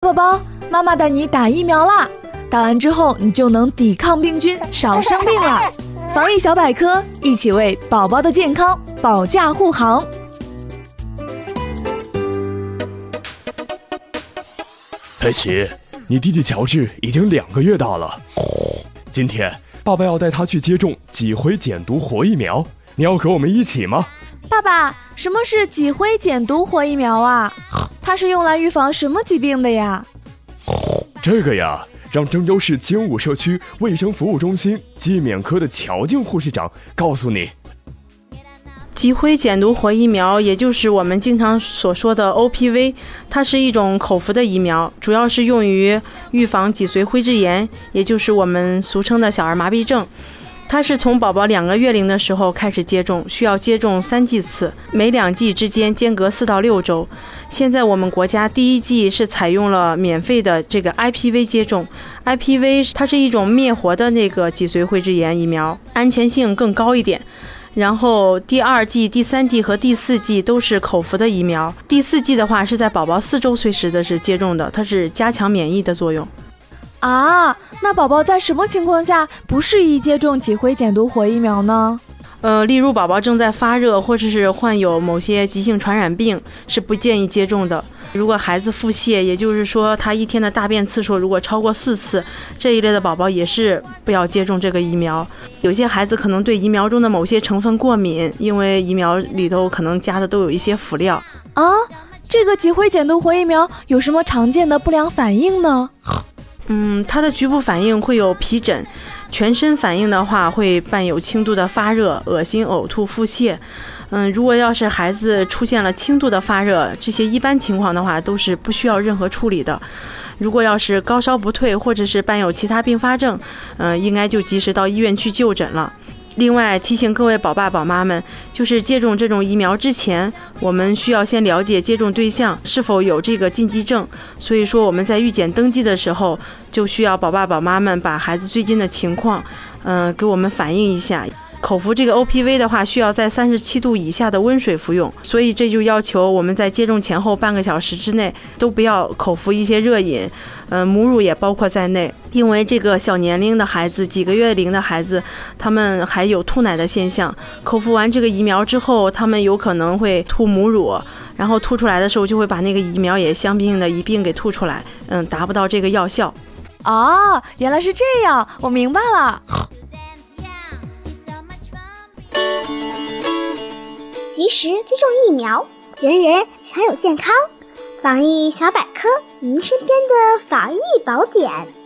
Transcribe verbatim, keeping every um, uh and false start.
宝宝，妈妈带你打疫苗啦！打完之后，你就能抵抗病菌，少生病了。防疫小百科，一起为宝宝的健康保驾护航。 佩奇，你弟弟乔治已经两个月大了，今天爸爸要带他去接种脊灰减毒活疫苗，你要和我们一起吗？ 爸爸，什么是脊灰减毒活疫苗啊？它是用来预防什么疾病的呀？ 这个呀，让郑州市精武社区卫生服务中心肌免科的乔静护士长告诉你。 脊灰减毒活疫苗，也就是我们经常所说的 O P V， 它是一种口服的疫苗，主要是用于预防脊髓灰质炎，也就是我们俗称的小儿麻痹症。它是从宝宝两个月龄的时候开始接种，需要接种三剂次，每两剂之间间隔四到六周。现在我们国家第一剂是采用了免费的这个 I P V 接种 ，I P V 它是一种灭活的那个脊髓灰质炎疫苗，安全性更高一点。然后第二剂、第三剂和第四剂都是口服的疫苗，第四剂的话是在宝宝四周岁时的是接种的，它是加强免疫的作用。 啊，那宝宝在什么情况下不适宜接种脊灰减毒活疫苗呢？ 呃，例如宝宝正在发热，或者是患有某些急性传染病，是不建议接种的。如果孩子腹泻，也就是说他一天的大便次数如果超过四次，这一类的宝宝也是不要接种这个疫苗。有些孩子可能对疫苗中的某些成分过敏，因为疫苗里头可能加的都有一些辅料。 啊，这个脊灰减毒活疫苗有什么常见的不良反应呢？ 嗯，它的局部反应会有皮疹，全身反应的话会伴有轻度的发热、恶心、呕吐、腹泻。嗯，如果要是孩子出现了轻度的发热，这些一般情况的话都是不需要任何处理的。如果要是高烧不退，或者是伴有其他并发症，嗯，应该就及时到医院去就诊了。另外提醒各位宝爸宝妈们，就是接种这种疫苗之前，我们需要先了解接种对象是否有这个禁忌症，所以说我们在预检登记的时候，就需要宝爸宝妈们把孩子最近的情况，嗯、呃，给我们反映一下。口服这个 O P V 的话，需要在三十七度以下的温水服用，所以这就要求我们在接种前后半个小时之内都不要口服一些热饮，呃，母乳也包括在内。因为这个小年龄的孩子，几个月龄的孩子，他们还有吐奶的现象，口服完这个疫苗之后，他们有可能会吐母乳，然后吐出来的时候就会把那个疫苗也相应的一并给吐出来，嗯，达不到这个药效。 哦，原来是这样，我明白了。 及时接种疫苗，人人享有健康。防疫小百科，您身边的防疫宝典。